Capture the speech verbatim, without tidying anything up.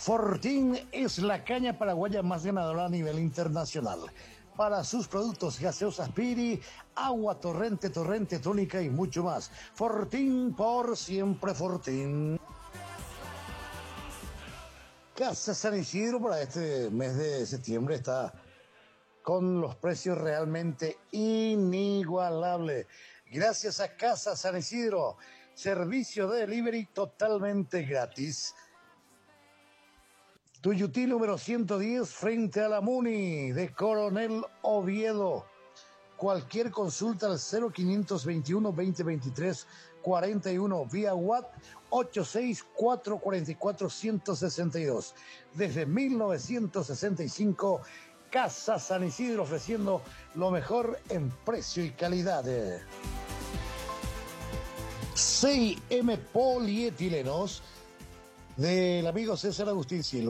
Fortín es la caña paraguaya más ganadora a nivel internacional. Para sus productos gaseosas Piri, agua torrente, torrente, tónica y mucho más. Fortín por siempre Fortín. Casa San Isidro para este mes de septiembre está con los precios realmente inigualables. Gracias a Casa San Isidro, servicio de delivery totalmente gratis. Tuyutí número ciento diez frente a la Muni de Coronel Oviedo. Cualquier consulta al cero quinientos veintiuno, veinte veintitrés, cuarenta y uno vía WhatsApp ochenta y seis, cuatrocientos cuarenta y cuatro, ciento sesenta y dos. Desde mil novecientos sesenta y cinco, Casa San Isidro ofreciendo lo mejor en precio y calidad. seis eme Polietilenos del amigo César Agustín Silva.